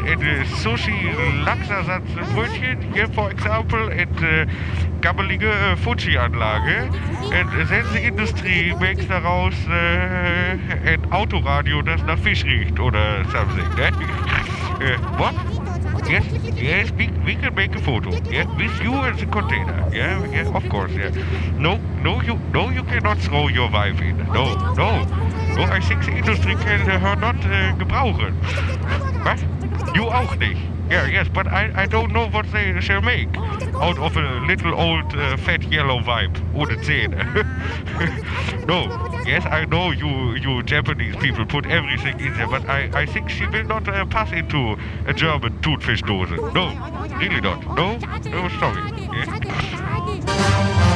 and sushi, Lachsersatz, Brötchen, here for example, and gammelige Fuji-Anlage. And then the industry makes daraus ein Autoradio, das nach Fisch riecht oder something. Ne? What? Yes, yes, we can make a photo. Yeah, with you and the container. Yeah, yeah, of course. Yeah. No, you cannot throw your wife in. No. I think the industry can her not gebrauchen. What? You auch nicht. Yeah, yes, but I don't know what they shall make out of a little old fat yellow vibe ohne Zähne. No, yes, I know you Japanese people put everything in there, but I think she will not pass into a German Thunfischdose. No, really not. No, sorry. Yeah.